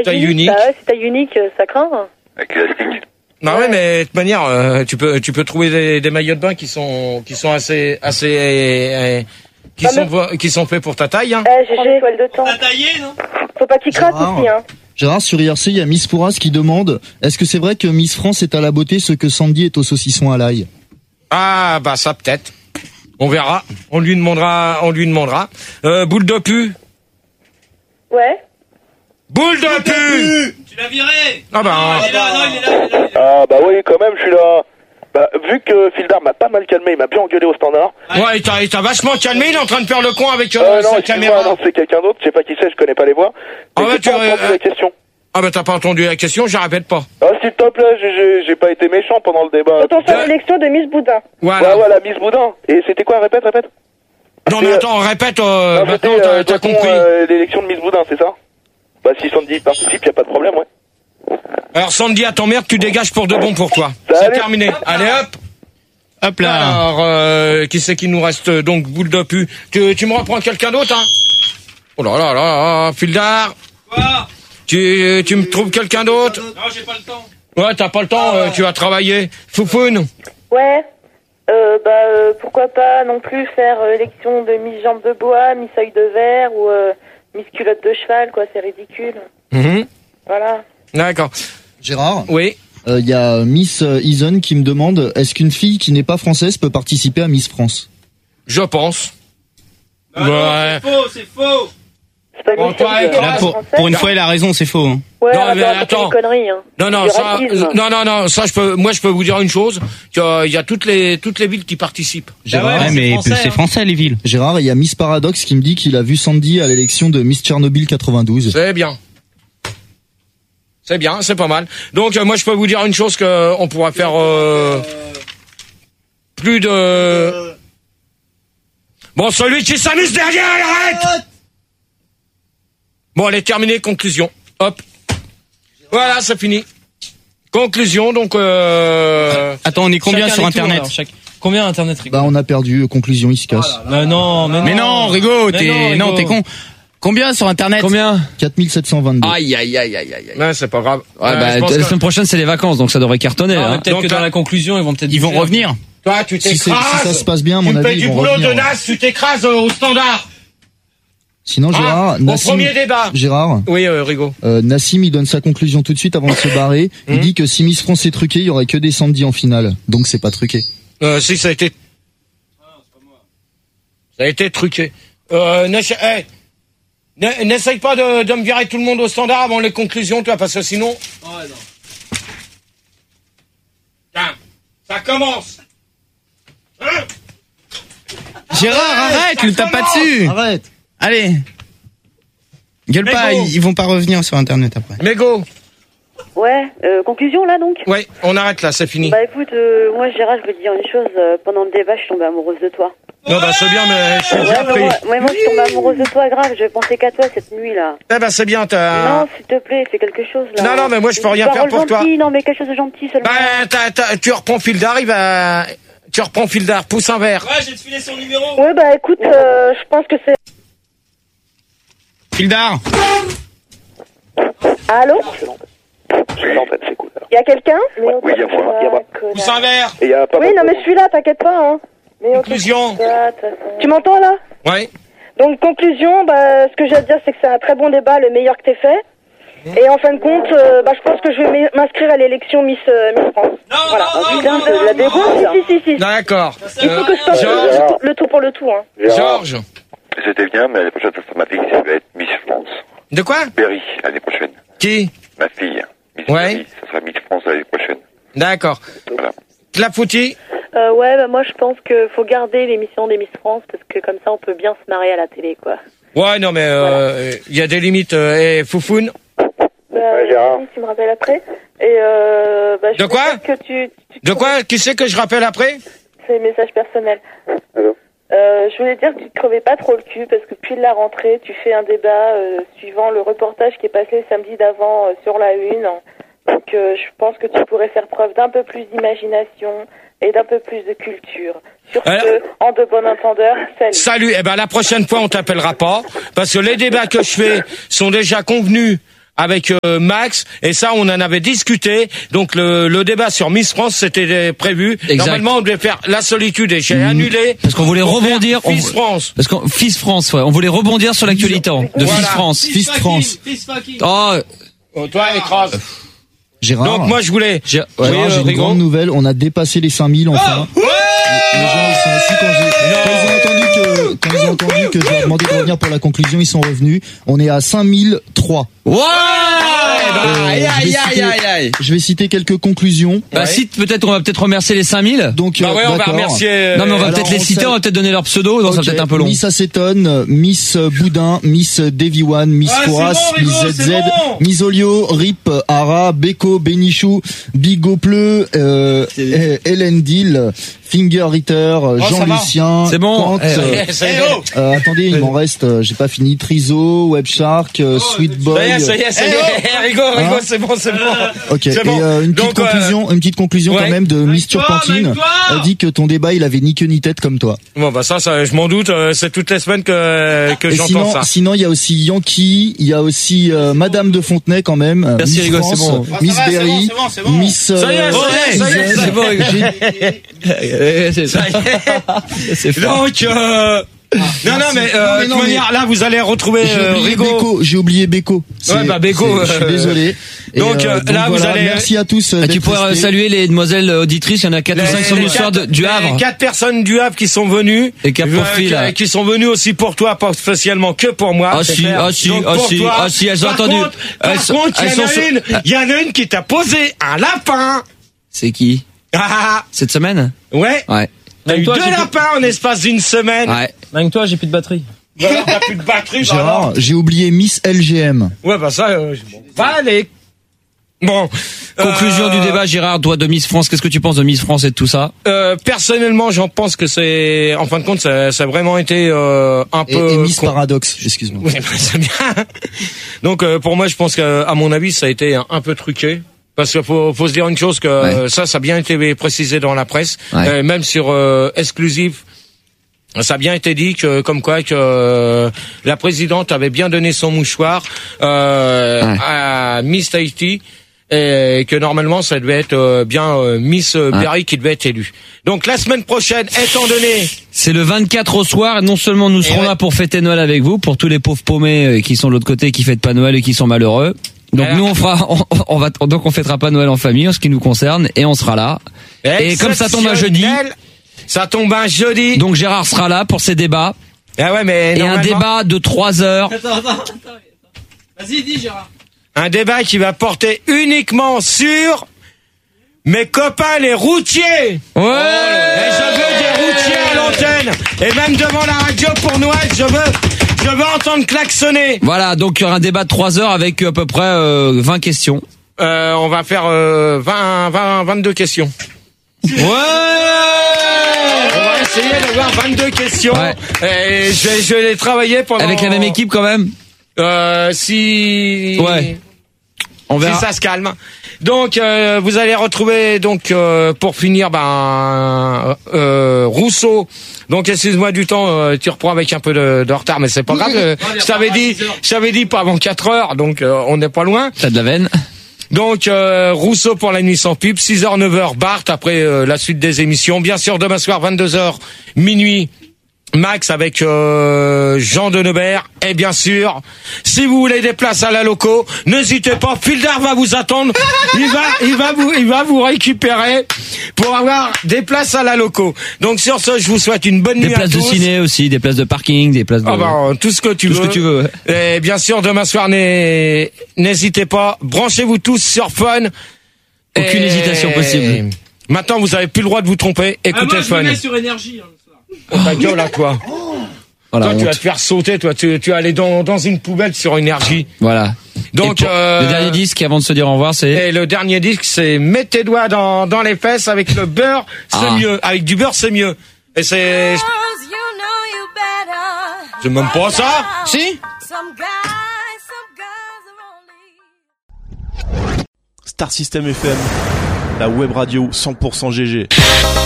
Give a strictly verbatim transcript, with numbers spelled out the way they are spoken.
taille, taille unique. Bah ouais, c'est taille unique, ça craint. Avec l'élastique. Non, ouais, mais de toute manière, euh, tu peux, tu peux trouver des, des maillots de bain qui sont, qui sont assez, assez, euh, qui Ah, sont, mais... qui sont faits pour ta taille, hein. Eh, j'ai toile de temps. T'as taillé, non? Faut pas qu'il craque aussi, hein. Gérard, sur I R C, il y a Miss Pourras qui demande, est-ce que c'est vrai que Miss France est à la beauté ce que Sandy est au saucisson à l'ail? Ah, bah, ça peut-être. On verra. On lui demandera, on lui demandera. Euh, boule de pu. Ouais. Boule de pu! Tu l'as viré! Ah bah, non, il est là, non, il est là, il est là, il est là. Ah bah oui, quand même, je suis là. Bah, vu que Fildar m'a pas mal calmé, il m'a bien engueulé au standard. Ouais, il t'a, il t'a vachement calmé, il est en train de faire le con avec euh, Euh, non, sa excuse-moi, caméra. non, c'est quelqu'un d'autre, je sais pas qui c'est, je connais pas les voix. Ah Mais ouais, j'ai tu pas aurais- entendu la question. Ah bah, t'as pas entendu la question, je la répète pas. Ah, s'il te plaît, j'ai- j'ai j'ai pas été méchant pendant le débat. Potentielle élection de Miss Boudin. Voilà. Ouais, voilà, Miss Boudin. Et c'était quoi, répète, répète. Non, mais attends, répète, euh, Non, maintenant, c'était, t'as, euh, t'as doit-on, compris. euh, l'élection de Miss Boudin, c'est ça? Bah, si Sandy participe, y a pas de problème, ouais. Alors, Sandy, à ton merde, tu dégages pour de bon pour toi. C'est Salut. terminé. Allez, hop. Hop là. Alors, euh, qui c'est qui nous reste, donc, boule de pu. Tu, tu me reprends quelqu'un d'autre, hein? Oh là là là là, Fildar. Quoi? Tu, tu me trouves quelqu'un d'autre? Non, j'ai pas le temps. Ouais, t'as pas le temps, euh, tu vas travailler. Foufoune. Ouais. Euh, bah, euh, pourquoi pas non plus faire euh, élection de Miss Jambe de Bois, Miss Œil de Verre ou euh, Miss Culotte de Cheval, quoi, c'est ridicule. Mhm. Voilà. D'accord. Gérard, Oui. il euh, y a Miss euh, Ison qui me demande, est-ce qu'une fille qui n'est pas française peut participer à Miss France? Je pense. Non, non, Ouais. c'est faux, c'est faux. C'est pas Bon, Miss toi, Œil de là, Verre pour, française. pour une fois, il a raison, c'est faux. Hein. Ouais, Non, arrête mais de raconter attends. des conneries, hein. Non, non, Du ça, racisme. non, non, non, ça, je peux, moi, je peux vous dire une chose. Il y a, il y a toutes les, toutes les villes qui participent. Gérard, ouais, mais c'est français, hein. français les villes. Gérard, il y a Miss Paradox qui me dit qu'il a vu Sandy à l'élection de Miss Tchernobyl quatre-vingt-douze. C'est bien. C'est bien, c'est pas mal. Donc, euh, moi, je peux vous dire une chose que on pourra faire, euh, plus de, bon, celui qui s'amuse derrière, il arrête! Bon, allez, terminé, conclusion. Hop. Voilà, c'est fini. Conclusion, donc, euh... Attends, on est combien Chacun sur les tours, internet? alors, chaque- Combien internet, Rigo? Bah, on a perdu, conclusion, il se casse. Mais non, mais non. Mais non, Rigo, Mais t'es, non, Rigo. non, t'es con. Combien sur internet? Combien? quatre mille sept cent vingt-deux. Aïe, aïe, aïe, aïe, aïe. non, c'est pas grave. Ouais, Euh, bah, je pense la que- semaine prochaine, c'est les vacances, donc ça devrait cartonner, Non, mais hein. peut-être Donc, que dans là- la conclusion, ils vont peut-être Ils vont dire. revenir. Toi, tu Si, c'est- t'écrases. si ça se passe bien, à tu mon me avis, fais du ils vont boulot revenir, de ouais. naze, tu t'écrases euh, au standard. Sinon, Gérard, Ah, au Nassim, premier débat. Gérard, Oui, euh, Rigo. euh, Nassim, il donne sa conclusion tout de suite avant de se barrer. Il Mhm. dit que si Miss France est truquée, il y aurait que des Sandy en finale. Donc c'est pas truqué. Euh, si, ça a été... Ça a été truqué. Euh, n'essa- hey, n- n'essaye pas de, de me virer tout le monde au standard avant les conclusions, toi, parce que sinon... Ouais, non. Tiens, ça commence. Hein? Gérard, arrête, le tape pas dessus. Arrête. Allez. Gueule Mais pas, bon. ils ils vont pas revenir sur internet après. Mais go. Ouais, euh, conclusion là donc. Ouais, on arrête là, c'est fini. Bah écoute, euh, moi Gérard, je veux te dire une chose, euh, pendant le débat, je suis tombée amoureuse de toi. Non, bah c'est bien, mais je suis Ouais, déjà mais pris. moi, ouais, moi je suis tombée amoureuse de toi, grave, je pensais qu'à toi cette nuit là. Eh ben c'est bien, t'as... Non, s'il te plaît, fais quelque chose là. Non, non, mais moi, je peux rien Une faire parole pour toi. gentille, non, mais quelque chose de gentil seulement. Bah, t'as, t'as, tu reprends Fildar, il va... Tu reprends Fildar, pousse un verre. Ouais, j'ai te filé son numéro. Ouais, bah écoute, euh, je pense que c'est... Fildar. Allô? Non, en fait, c'est cool. alors. Y'a quelqu'un? Oui, y a moi, y a moi. Pousse un verre. Et y a pas Oui, mal non, de mais monde. je suis là, t'inquiète pas, hein. Mais ok. Conclusion. Tu m'entends là? Ouais. Donc conclusion, bah, ce que j'ai à te dire, c'est que c'est un très bon débat, le meilleur que t'aies fait. Et en fin de compte, euh, bah, je pense que je vais m'inscrire à l'élection Miss, euh, Miss France. Non, Voilà. non, non, Putain, non, c'est de la non, dégo. non. Si, si, si, si. D'accord. Il faut que je tente Georges. le, tout- le tout pour le tout, hein. Gérard, Georges. c'était bien, mais la prochaine fois, ma fille, ça va être Miss France. De quoi? Berry, l'année prochaine. Qui? Ma fille, Miss Ouais. Berry, ça sera Miss France l'année prochaine. D'accord. Voilà. Clafoutis. Euh, ouais, bah, moi, je pense qu'il faut garder l'émission des Miss France parce que comme ça, on peut bien se marier à la télé, quoi. Ouais, non, mais euh, il y a des limites. Euh, et Foufoune. Bah, Ouais, Gérard. tu me rappelles après. Et euh, bah, je De veux quoi? dire que tu, tu De quoi? Qui c'est que je rappelle après? C'est message personnel. Allô? Euh, je voulais dire que tu te crevais pas trop le cul parce que depuis la rentrée, tu fais un débat euh, suivant le reportage qui est passé le samedi d'avant euh, sur la une. Donc euh, je pense que tu pourrais faire preuve d'un peu plus d'imagination et d'un peu plus de culture. Sur Alors- ce, en de bon entendeur, salut. Salut. Eh ben la prochaine fois on t'appellera pas parce que les débats que je fais sont déjà convenus avec euh, Max, et ça, on en avait discuté. Donc le, le débat sur Miss France, c'était prévu. Exact. Normalement, on devait faire La Solitude, et j'ai mmh. annulé. Parce qu'on voulait rebondir. Fils on... France. Parce qu'on Fils France, ouais. On voulait rebondir sur l'actualité de voilà. Fils France. Fils France. Oh. Oh, toi, écrase. Gérard. Donc moi, je voulais. J'ai Gérard, ouais, j'ai euh, une grande nouvelle. On a dépassé les cinq mille enfin. Oh ouais les gens, ils sont assis quand j'ai, quand ils ont entendu que, quand ils ont entendu que je leur demandais de revenir pour la conclusion, ils sont revenus. On est à cinq mille trois. Ouais. Euh, Aïe, je vais aïe, citer- aïe, aïe. Je vais citer quelques conclusions. Bah, Ouais. si, peut-être, on va peut-être remercier les cinq mille. Donc, Bah euh, ouais, on va d'accord. remercier. euh, Non, mais on va alors, peut-être les on citer, sait- on va peut-être donner leur pseudo, donc ça Ok. va peut-être un peu long. Miss Acétone, Miss Boudin, Miss Davy One, Miss Ah, c'est Fouras, bon, Rigo, Miss c'est Z Z, bon. Miss Olio, Rip, Ara, Beko, Benichou, Bigo Pleu, euh, Hélène Dill, Finger Ritter, Jean-Lucien, C'est bon. Kant, Eh, euh, Ça y est, Eh oh euh, attendez, il m'en reste, euh, j'ai pas fini, Trizo, Webshark, euh, Sweet Boy. ça y est, ça y est, ça y est. Rigo, Rigo, Hein c'est bon, c'est bon. Ok, C'est et bon. euh, une petite Donc, euh, conclusion, une petite conclusion ouais. quand même de Miss toi, Turpentine. avec toi. Elle dit que ton débat, il avait ni queue ni tête comme toi. Bon, bah ça, ça, je m'en doute. euh, C'est toutes les semaines que que Et j'entends sinon, ça. sinon, il y a aussi Yankee, il y a aussi euh, Madame de Fontenay quand même, euh, Merci, Miss Rigo, France, c'est bon. Ah, ça Miss va, c'est Berry, bon, c'est bon, c'est bon. Miss. euh, Ça y est, ça y est, ça y est, Z. c'est bon, Rigo. J'ai- C'est ça. C'est fort. Donc, euh... non, non, mais, euh, Non, mais de non, toute manière, là, vous allez retrouver J'ai euh, oublié Rigo. Beko, j'ai oublié Beko. C'est- Ouais, bah, Beko, c'est- Je suis euh, désolé. Et, donc, euh, là, vous voilà, allez- Merci à tous. euh, Ah, tu d'être pourrais restés. saluer les demoiselles auditrices, il y en a quatre ou cinq qui sont venues ce soir de- du Havre. Les quatre personnes du Havre qui sont venues. Et Cap euh, Profil, qui- là. qui sont venues aussi pour toi, pas spécialement que pour moi. Ah c'est si, clair. ah si, Donc, ah pour si, toi. ah si, elles ont Par entendu. contre, Elles Par sont- contre, il elles y en sont a sur- une, il y en a une qui t'a posé un lapin. C'est qui? Ah, Cette semaine? ouais. Ouais. T'as eu toi, deux j'ai lapins en espace d'une semaine. Ouais. Avec toi, j'ai plus de batterie. Voilà, t'as plus de batterie, Gérard, Gérard. j'ai oublié Miss L G M. Ouais, bah ça, euh, bon. Va aller. Bon. Conclusion euh, du débat, Gérard, toi de Miss France, qu'est-ce que tu penses de Miss France et de tout ça? Euh, personnellement, j'en pense que c'est, en fin de compte, ça, ça a vraiment été euh, un Et, peu. et Miss con- Paradoxe, excuse-moi. Oui, bah, c'est bien. Donc, euh, pour moi, je pense que, à mon avis, ça a été un, un peu truqué. Parce qu'il faut, faut se dire une chose que Ouais. euh, ça, ça a bien été précisé dans la presse, Ouais. euh, même sur euh, exclusif. Ça a bien été dit que, comme quoi, que euh, la présidente avait bien donné son mouchoir euh, Ouais. à Miss Tahiti et que normalement, ça devait être euh, bien euh, Miss euh, Berry qui devait être élue. Donc la semaine prochaine, étant donné, C'est le vingt-quatre au soir, et non seulement nous serons ouais. là pour fêter Noël avec vous, pour tous les pauvres paumés euh, qui sont de l'autre côté, qui fêtent pas Noël et qui sont malheureux. Donc Alors. nous on fera, on, on va, donc on fêtera pas Noël en famille, en ce qui nous concerne, et on sera là. Et comme ça tombe un jeudi, exceptionnel, ça tombe un jeudi. donc Gérard sera là pour ses débats, Ah ouais, mais et un normalement, débat de trois heures. Attends, attends, attends. Vas-y, dis, Gérard. un débat qui va porter uniquement sur mes copains les routiers. Ouais. Et je veux des routiers à l'antenne. Et même devant la radio pour Noël, je veux, je veux entendre klaxonner. Voilà, donc il y aura un débat de trois heures avec à peu près euh, vingt questions. Euh, on va faire euh, vingt, vingt, vingt-deux questions. Ouais. On va essayer d'avoir vingt-deux questions. Ouais. Et je vais, je vais les travailler pendant... Avec la même équipe quand même. Euh, si... Ouais. On verra. Si ça se calme. Donc euh, vous allez retrouver donc euh, pour finir ben euh, Rousseau. Donc excuse-moi du temps, euh, tu reprends avec un peu de, de retard, mais c'est pas grave. euh, je t'avais dit, je t'avais dit pas avant quatre heures, donc euh, on n'est pas loin. T'as de la veine. Donc euh, Rousseau pour la nuit sans pub, six heures neuf heures Bart après euh, la suite des émissions. Bien sûr demain soir vingt-deux heures minuit. Max avec euh, Jean de Neubert. Et bien sûr, si vous voulez des places à la loco, n'hésitez pas, Fildar va vous attendre. Il va, il va vous, il va vous récupérer pour avoir des places à la loco. Donc sur ce, je vous souhaite une bonne Des nuit places à de tous. ciné aussi, des places de parking, des places de... Ah bah, tout ce que tu Tout veux. ce que tu veux, ouais. Et bien sûr, demain soir, n'hé- n'hésitez pas, branchez-vous tous sur Fun. Aucune Et hésitation possible. Maintenant, vous avez plus le droit de vous tromper. Ah, Écoutez moi, le je me Fun. mets sur énergie. Hein, le soir. Oh, ta gueule à toi. Voilà, Toi, tu honte. vas te faire sauter, toi. Tu, tu vas aller dans, dans une poubelle sur énergie. Voilà. Donc, Et pour- euh, le dernier disque avant de se dire au revoir, c'est... Et le dernier disque, c'est mets tes doigts dans, dans les fesses avec le beurre, c'est Ah. mieux. Avec du beurre, c'est mieux. Et c'est... Je m'aime pas ça. Si. Star System F M, la web radio cent pour cent G G.